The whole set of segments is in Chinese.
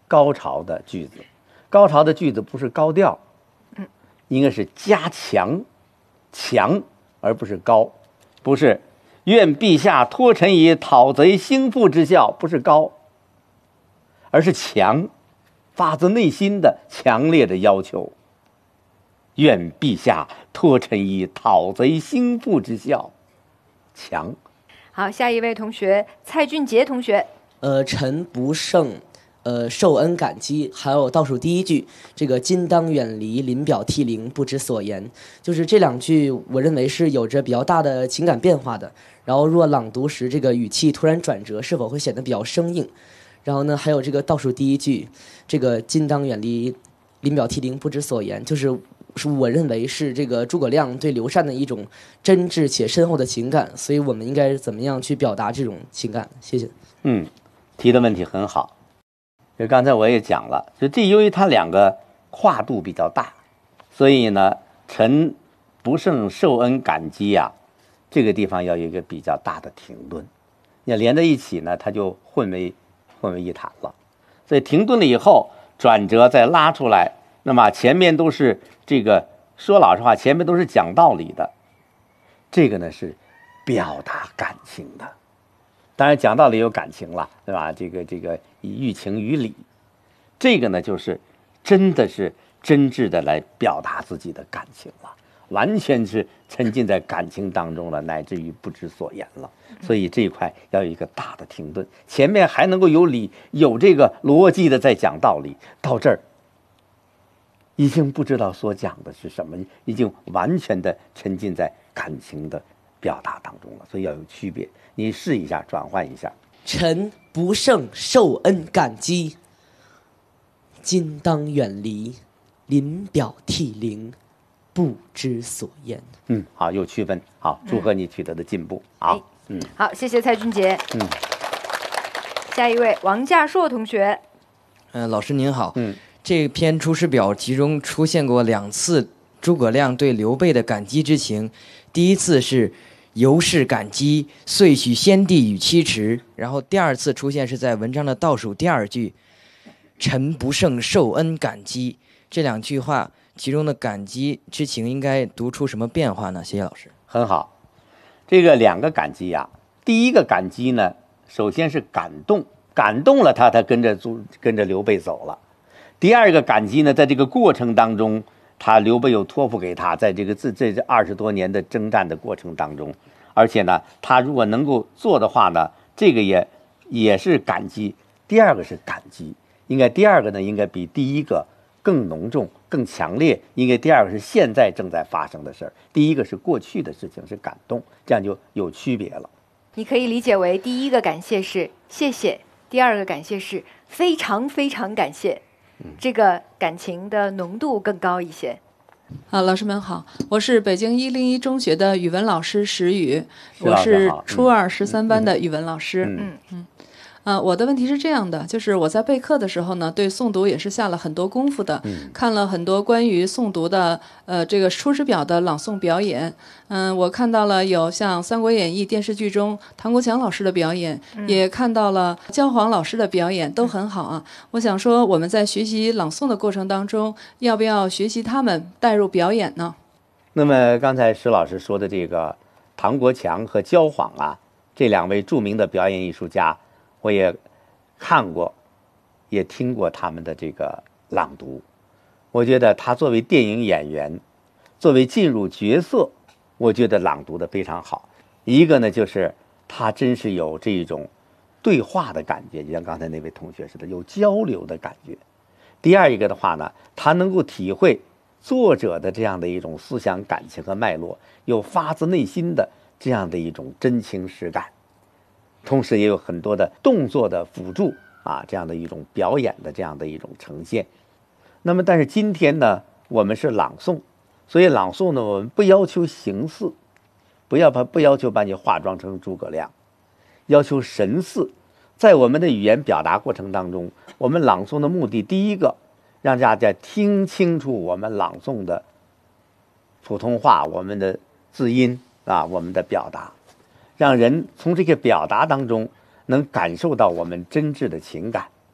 高潮的句子。高潮的句子不是高调，应该是加强，强而不是高，不是愿陛下托臣以讨贼兴复之效，不是高，而是强，发自内心的强烈的要求。愿陛下托臣以讨贼兴复之效，强。 好，下一位同学蔡俊杰同学。 臣不胜受恩感激，还有倒数第一句这个今当远离，临表涕零，不知所言，就是这两句我认为是有着比较大的情感变化的。然后若朗读时这个语气突然转折，是否会显得比较生硬？然后呢，还有这个倒数第一句这个今当远离，临表涕零，不知所言，就是我认为是这个诸葛亮对刘禅的一种真挚且深厚的情感，所以我们应该怎么样去表达这种情感？谢谢。 提的问题很好。就刚才我也讲了，就这由于它两个跨度比较大，所以呢，臣不胜受恩感激啊，这个地方要有一个比较大的停顿。要连在一起呢，它就混为一谈了。所以停顿了以后，转折再拉出来，那么前面都是这个说老实话，前面都是讲道理的，这个呢是表达感情的。当然讲道理有感情了，对吧？这个以寓情于理，这个呢就是真的是真挚的来表达自己的感情了，完全是沉浸在感情当中了，乃至于不知所言了。所以这一块要有一个大的停顿，前面还能够有理有这个逻辑的在讲道理，到这儿已经不知道所讲的是什么，已经完全的沉浸在感情的表达当中了，所以要有区别。你试一下，转换一下。 臣不胜受恩感激，今当远离，临表涕零，不知所言。 好，有区分。好，祝贺你取得的进步。好， 好，谢谢蔡俊杰。下一位王稼硕同学。 老师您好。这篇《出师表》其中出现过2次诸葛亮对刘备的感激之情，第一次是由是感激，遂许先帝与妻池。然后第2次出现是在文章的倒数第2句，臣不胜受恩感激。这2句话其中的感激之情应该读出什么变化呢？谢谢老师。 很好，这个2个感激啊，第一个感激呢，首先是感动了他跟着刘备走了。第2个感激呢，在这个过程当中，刘备又托付给他，在这20多年的征战的过程当中，而且呢，他如果能够做的话呢，这个也是感激。第2个是感激，应该第2个呢，应该比第1个更浓重、更强烈。应该第2个是现在正在发生的事儿，第1个是过去的事情，是感动，这样就有区别了。 你可以理解为第1个感谢是谢谢，第2个感谢是非常非常感谢。这个感情的浓度更高一些。 老师们好，我是北京101中学的语文老师石宇，我是初2 13班的语文老师。我的问题是这样的，就是我在备课的时候呢，对诵读也是下了很多功夫的，看了很多关于诵读的这个《出师表》的朗诵表演。我看到了有像《三国演义》电视剧中唐国强老师的表演，也看到了焦黄老师的表演，都很好啊。我想说，我们在学习朗诵的过程当中，要不要学习他们带入表演呢？ 那么刚才石老师说的这个唐国强和焦晃啊，这2位著名的表演艺术家，我也看过，也听过他们的这个朗读。我觉得他作为电影演员，作为进入角色，我觉得朗读的非常好。一个呢，就是他真是有这种对话的感觉，就像刚才那位同学似的，有交流的感觉。第2一个的话呢，他能够体会作者的这样的一种思想感情和脉络，有发自内心的这样的一种真情实感。同时也有很多的动作的辅助啊，这样的一种表演的这样的一种呈现。那么但是今天呢，我们是朗诵，所以朗诵呢，我们不要求形似，不要求把你化妆成诸葛亮，要求神似。在我们的语言表达过程当中，我们朗诵的目的，第1个让大家听清楚我们朗诵的普通话，我们的字音啊，我们的表达，让人从这个表达当中能感受到我们真挚的情感。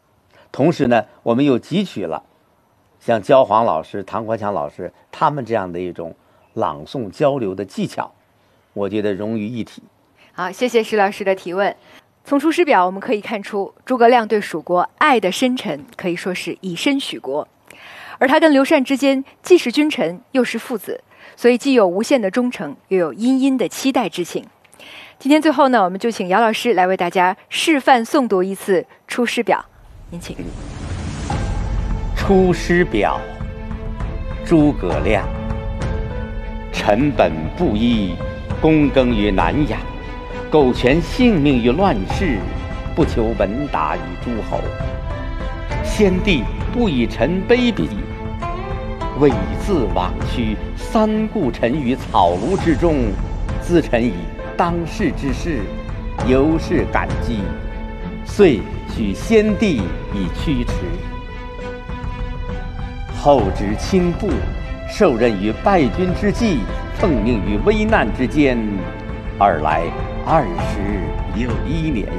同时呢，我们又汲取了像焦黄老师、唐国强老师他们这样的一种朗诵交流的技巧，我觉得融于一体。 好，谢谢石老师的提问。从《出师表》我们可以看出，诸葛亮对蜀国爱的深沉，可以说是以身许国。而他跟刘禅之间既是君臣，又是父子，所以既有无限的忠诚，又有殷殷的期待之情。今天最后呢，我们就请姚老师来为大家示范诵读一次《出师表》，您请。 《出师表》，诸葛亮。臣本布衣，躬耕于南阳，苟全性命于乱世，不求闻达于诸侯。先帝不以臣卑鄙，猥自枉屈，三顾臣于草庐之中，咨臣以当世之事，由是感激，遂许先帝以驱驰。后值轻步，受任于败军之际，奉命于危难之间，尔来21年矣。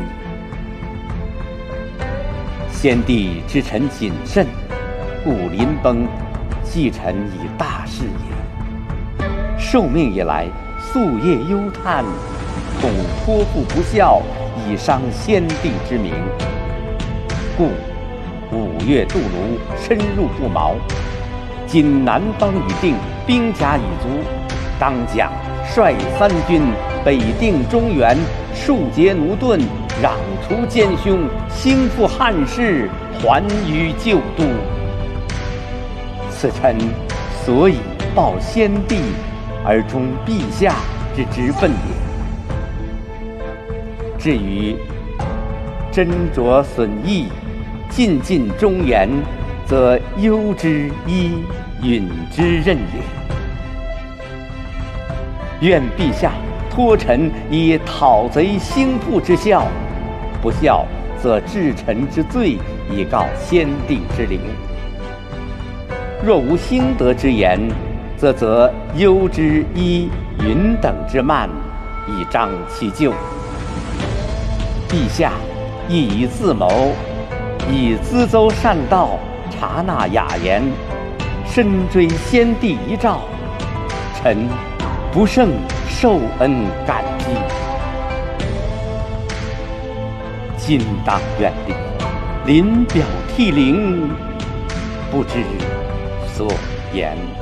先帝知臣谨慎，故临崩寄臣以大事也。受命以来，夙夜忧叹，恐托付不效，以伤先帝之名，故5月渡泸，深入不毛。今南方已定，兵甲已足，当将率3军，北定中原，庶竭奴钝，攘除奸凶，兴复汉室，还于旧都。此臣所以报先帝，而忠陛下之职分也。至于斟酌损益，尽尽忠言，则攸之一，允之任也。愿陛下托臣以讨贼兴复之效，不效则治臣之罪，以告先帝之灵。若无兴德之言，则攸之一，允等之慢，以彰其咎。陛下亦以自谋，以咨奏善道，察纳雅言，深追先帝遗诏，臣不胜受恩感激。今当远离，临表涕零，不知所言。